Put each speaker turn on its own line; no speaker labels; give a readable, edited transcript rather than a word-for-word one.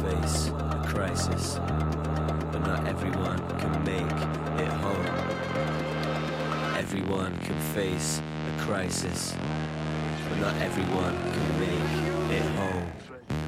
face a crisis, but not everyone can make it home. Everyone can face a crisis, but not everyone can make it home.